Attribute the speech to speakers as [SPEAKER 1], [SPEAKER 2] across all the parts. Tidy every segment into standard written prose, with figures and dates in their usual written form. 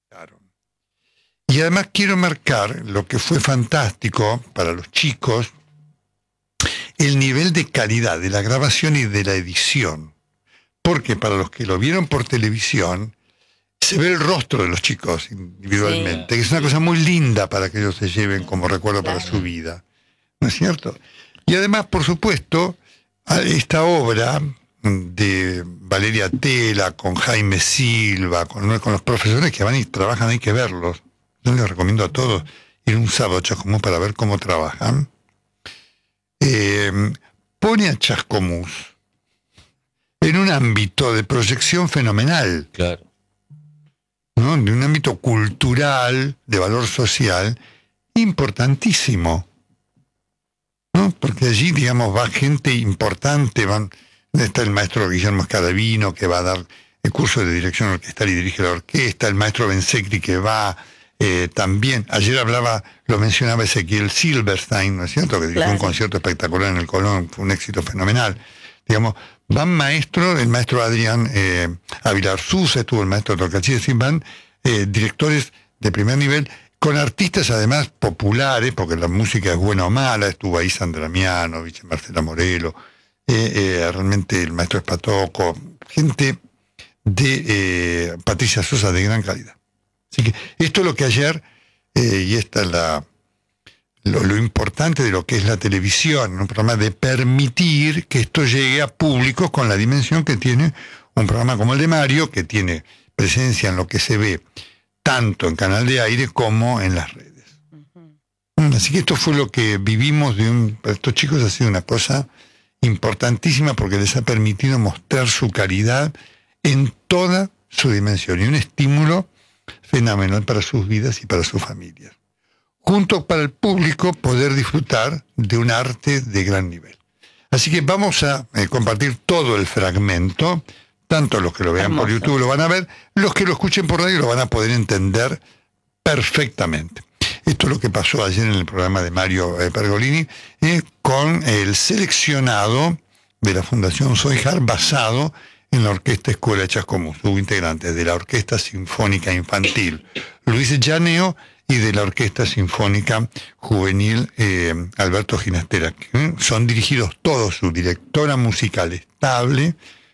[SPEAKER 1] Claro. Y además quiero marcar lo que fue fantástico para los chicos, el nivel de calidad de la grabación y de la edición. Porque para los que lo vieron por televisión, se ve el rostro de los chicos individualmente, que es una cosa muy linda para que ellos se lleven como recuerdo para su vida. ¿No es cierto? Y además, por supuesto, esta obra de Valeria Tela, con Jaime Silva, con los profesores que van y trabajan, hay que verlos. Yo les recomiendo a todos ir un sábado a Chascomús para ver cómo trabajan. Pone a Chascomús en un ámbito de proyección fenomenal.
[SPEAKER 2] Claro.
[SPEAKER 1] ¿No? De un ámbito cultural, de valor social, importantísimo. ¿No? Porque allí, digamos, va gente importante, está el maestro Guillermo Escadavino, que va a dar el curso de dirección orquestal y dirige la orquesta, el maestro Bensecri, que va también, ayer lo mencionaba Ezequiel Silverstein, ¿no es cierto?, que dirigió un concierto espectacular en el Colón, fue un éxito fenomenal. Digamos, van maestros, el maestro Adrián Avilarzús, estuvo el maestro Torcachí, es decir, van directores de primer nivel, con artistas además populares, porque la música es buena o mala, estuvo ahí Sandra Mianovich, Marcela Morelo, realmente el maestro Espatoco, gente de Patricia Sosa de gran calidad. Así que esto es lo que ayer, y esta es lo importante de lo que es la televisión, un programa de permitir que esto llegue a públicos con la dimensión que tiene un programa como el de Mario, que tiene presencia en lo que se ve tanto en canal de aire como en las redes. Así que esto fue lo que vivimos para estos chicos, ha sido una cosa importantísima porque les ha permitido mostrar su calidad en toda su dimensión y un estímulo fenomenal para sus vidas y para sus familias. Junto para el público poder disfrutar de un arte de gran nivel. Así que vamos a compartir todo el fragmento, tanto los que lo vean por YouTube lo van a ver, los que lo escuchen por radio lo van a poder entender perfectamente. Esto es lo que pasó ayer en el programa de Mario Pergolini, con el seleccionado de la Fundación Soijar basado en la Orquesta Escuela de Chascomús. Hubo integrantes de la Orquesta Sinfónica Infantil Luis Llaneo y de la Orquesta Sinfónica Juvenil Alberto Ginastera. Son dirigidos todos, su directora musical estable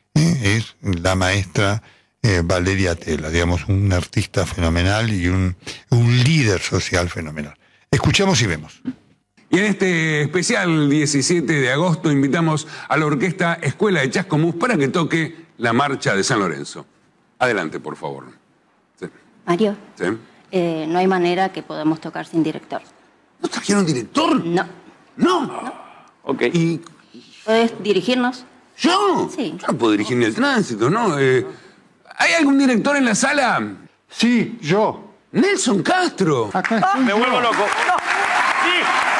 [SPEAKER 1] es la maestra Valeria Tela, digamos, un artista fenomenal y un líder social fenomenal. Escuchamos y vemos.
[SPEAKER 3] Y en este especial 17 de agosto invitamos a la Orquesta Escuela de Chascomús para que toque la Marcha de San Lorenzo. Adelante, por favor. Sí.
[SPEAKER 4] Mario,
[SPEAKER 3] ¿Sí?
[SPEAKER 4] No hay manera que podamos tocar sin director.
[SPEAKER 3] ¿No trajeron director?
[SPEAKER 4] No.
[SPEAKER 3] No.
[SPEAKER 2] Ok.
[SPEAKER 3] ¿Y
[SPEAKER 4] ¿Puedes dirigirnos?
[SPEAKER 3] yo?
[SPEAKER 4] Sí.
[SPEAKER 3] Yo no puedo dirigir ni el tránsito, ¿no? ¿Hay algún director en la sala?
[SPEAKER 1] Sí, yo.
[SPEAKER 3] Nelson Castro.
[SPEAKER 1] Acá estoy
[SPEAKER 2] Me
[SPEAKER 1] yo.
[SPEAKER 2] vuelvo loco. ¡Sí!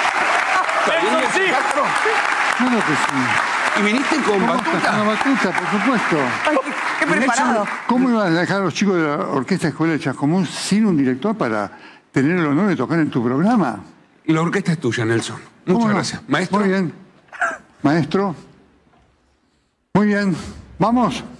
[SPEAKER 2] ¡Nelson, sí!
[SPEAKER 1] Claro que sí.
[SPEAKER 3] ¿Y viniste con
[SPEAKER 1] Una
[SPEAKER 3] batuta?
[SPEAKER 1] batuta, por supuesto.
[SPEAKER 5] ¡Qué preparado!
[SPEAKER 1] ¿Cómo iban a dejar a los chicos de la Orquesta Escuela de Chascomús sin un director para tener el honor de tocar en tu programa?
[SPEAKER 3] Y la orquesta es tuya, Nelson. Muchas
[SPEAKER 1] ¿Cómo no?
[SPEAKER 3] gracias. Maestro.
[SPEAKER 1] Muy bien. Maestro. Muy bien. ¿Vamos?